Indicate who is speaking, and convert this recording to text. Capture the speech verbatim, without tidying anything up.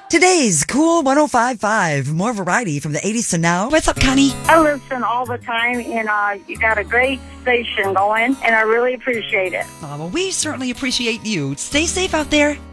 Speaker 1: Today's Cool one oh five point five. More variety from the eighties to now. What's up, Connie?
Speaker 2: I listen all the time, and uh, you got a great station going, and I really appreciate it.
Speaker 1: Oh, well, we certainly appreciate you. Stay safe out there.